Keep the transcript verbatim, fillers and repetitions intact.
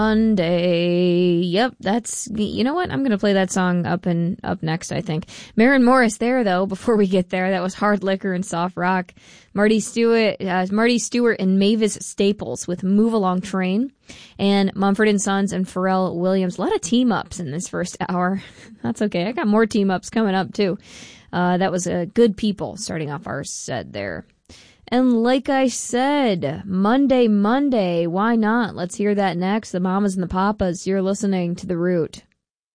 Monday. Yep, that's, you know what? I'm going to play that song up and up next, I think. Maren Morris there, though, before we get there. That was Hard Liquor and Soft Rock. Marty Stewart, uh, Marty Stewart and Mavis Staples with Move Along Train. And Mumford and Sons and Pharrell Williams. A lot of team-ups in this first hour. That's okay. I got more team-ups coming up, too. Uh, that was uh, Good People starting off our set there. And like I said, Monday, Monday, why not? Let's hear that next. The Mamas and the Papas, you're listening to The Root.